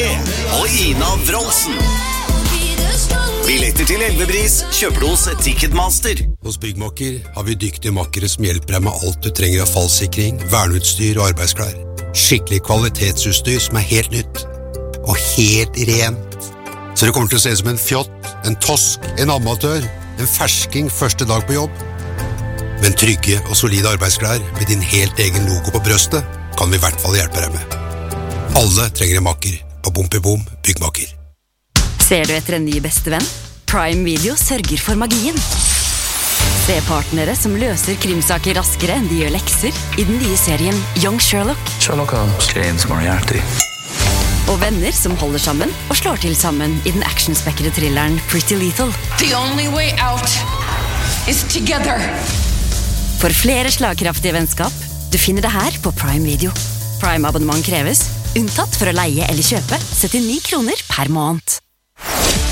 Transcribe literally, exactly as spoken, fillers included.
og Ina Wroldsen. Billetter til Elvebris kjøper du hos Ticketmaster. Hos Byggmakker har vi dyktige makkere som hjelper deg med alt du trenger av fallsikring, verneutstyr og arbeidsklær. Skikkelig kvalitetsutstyr som er helt nytt. Og helt rent. Så det kommer til å se ut som en fjott, en tosk, en amatør, en fersking første dag på jobb. Men trygge og solide arbeidsklær med din helt egen logo på brøstet kan vi i hvert fall hjelpe deg med. Alle trenger en makker på Bompibom Byggmakker. Ser du etter en ny bestevenn? Prime Video sørger for magien. Se partnere som løser krimsaker raskere enn de gjør lekser i den nye serien Young Sherlock. Sherlock Holmes, James Moriarty. Og venner som holder sammen og slår til sammen i den actionspekkede thrilleren Pretty Lethal. The only way out is together. For flere slagkraftige vennskap, du finner det her på Prime Video. Prime-abonnement kreves, unntatt for å leie eller kjøpe syttini kroner per måned.